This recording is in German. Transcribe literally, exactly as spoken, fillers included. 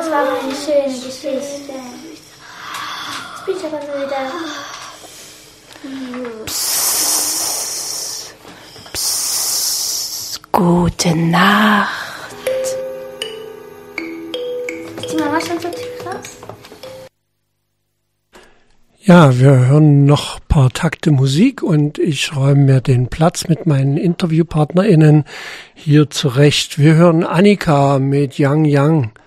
war eine schöne Geschichte. Jetzt bin ich aber müde. Psst. Psst. Gute Nacht. Ist die Mama schon so tief raus? Ja, wir hören noch ein paar Takte Musik und ich räume mir den Platz mit meinen InterviewpartnerInnen hier zurecht. Wir hören Annika mit Yang Yang.